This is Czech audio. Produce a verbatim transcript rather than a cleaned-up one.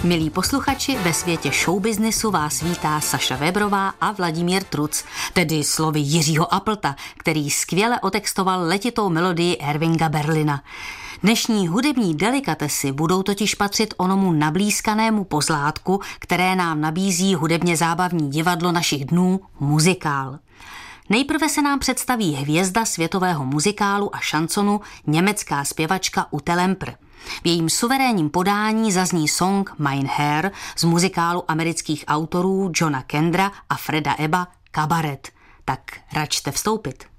Milí posluchači, ve světě showbiznesu vás vítá Saša Vébrová a Vladimír Truc, tedy slovy Jiřího Appleta, který skvěle otextoval letitou melodii Irvinga Berlina. Dnešní hudební delikatesy budou totiž patřit onomu nablízkanému pozlátku, které nám nabízí hudebně zábavní divadlo našich dnů, muzikál. Nejprve se nám představí hvězda světového muzikálu a šansonu, německá zpěvačka Ute Lemper. V jejím suverénním podání zazní song Mein Herr z muzikálu amerických autorů Johna Kendra a Freda Ebba Kabaret. Tak račte vstoupit.